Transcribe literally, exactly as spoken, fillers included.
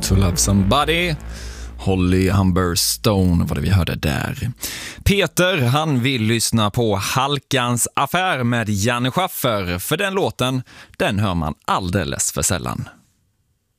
to Love Somebody. Holly Humberstone var det vi hörde där. Peter, han vill lyssna på Halkans affär med Janne Schaffer. För den låten, den hör man alldeles för sällan.